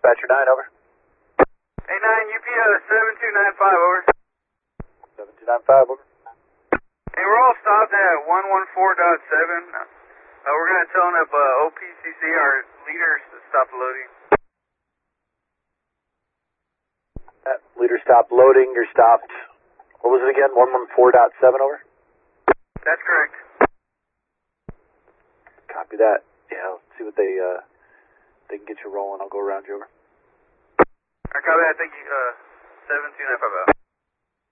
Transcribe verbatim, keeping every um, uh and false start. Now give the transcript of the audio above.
Dispatcher nine, over. Hey nine, U P S seven two nine five, over. seven two nine five, over. Hey, we're all stopped at one one four point seven. Uh, we're going to tone up uh, O P C C, our leaders, to stop loading. Uh, leader stopped loading, you're stopped. What was it again? one one four point seven, over? That's correct. Copy that. Yeah, let's see what they, uh, they can get you rolling. I'll go around you, over. Alright, copy that. Thank you. Uh, seven two nine five out.